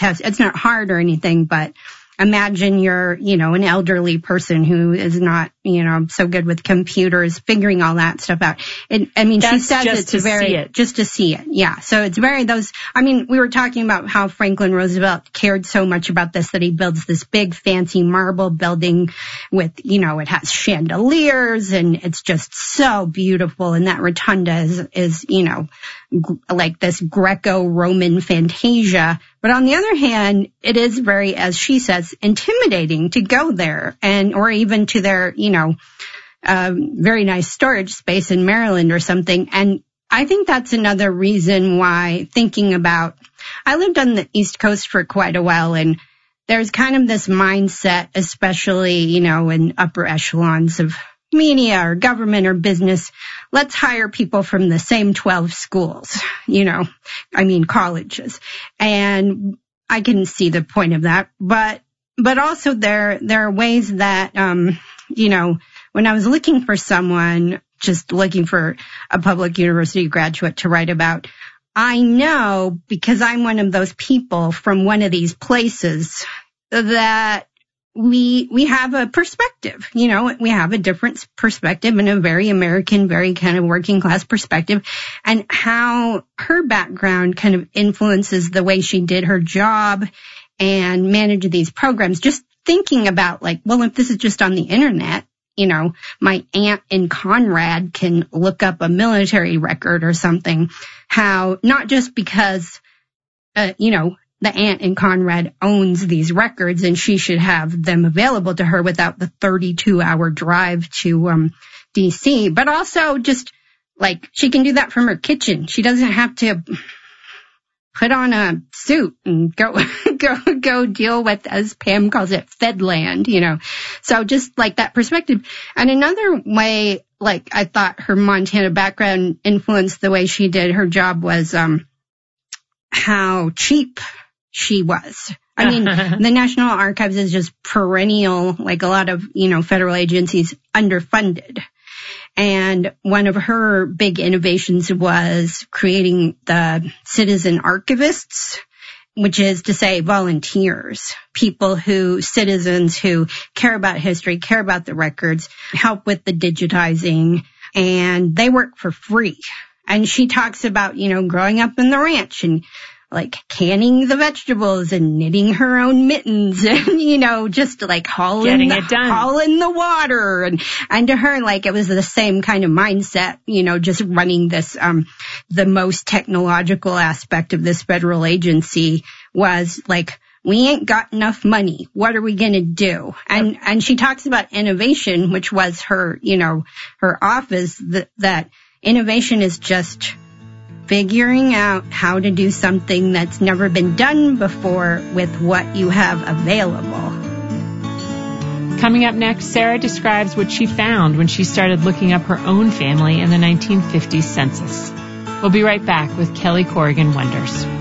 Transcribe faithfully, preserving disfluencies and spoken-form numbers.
test. It's not hard or anything, but imagine you're, you know, an elderly person who is not, you know, so good with computers, figuring all that stuff out. It, I mean, That's she says just it's to very, see it. just to see it. Yeah. So it's very those, I mean, we were talking about how Franklin Roosevelt cared so much about this that he builds this big fancy marble building with, you know, it has chandeliers and it's just so beautiful. And that rotunda is, is, you know, g- like this Greco-Roman fantasia. But on the other hand, it is very, as she says, intimidating to go there and, or even to their, you know, um, very nice storage space in Maryland or something. And I think that's another reason why thinking about, I lived on the East Coast for quite a while, and there's kind of this mindset, especially, you know, in upper echelons of media or government or business, let's hire people from the same twelve schools, you know, I mean, colleges. And I can see the point of that. But, but also there, there are ways that, um, you know, when I was looking for someone, just looking for a public university graduate to write about, I know because I'm one of those people from one of these places that we, we have a perspective, you know, we have a different perspective and a very American, very kind of working class perspective, and how her background kind of influences the way she did her job and managed these programs. Just thinking about like, well, if this is just on the internet, you know, my aunt in Conrad can look up a military record or something, how not just because, uh, you know, the aunt in Conrad owns these records and she should have them available to her without the thirty-two hour drive to um D C, but also just like she can do that from her kitchen. She doesn't have to put on a suit and go go go deal with, as Pam calls it, Fedland, you know. So just like that perspective. And another way, like I thought her Montana background influenced the way she did her job was um how cheap she was. I mean, the National Archives is just perennial, like a lot of, you know, federal agencies, underfunded. And one of her big innovations was creating the citizen archivists, which is to say volunteers, people who, citizens who care about history, care about the records, help with the digitizing, and they work for free. And she talks about, you know, growing up in the ranch and like canning the vegetables and knitting her own mittens and, you know, just like hauling, the, hauling the water. And, and to her, like, it was the same kind of mindset, you know, just running this, um, the most technological aspect of this federal agency was like, we ain't got enough money. What are we going to do? And, and she talks about innovation, which was her, you know, her office, that, that innovation is just figuring out how to do something that's never been done before with what you have available. Coming up next, Sarah describes what she found when she started looking up her own family in the nineteen fifties census. We'll be right back with Kelly Corrigan Wonders.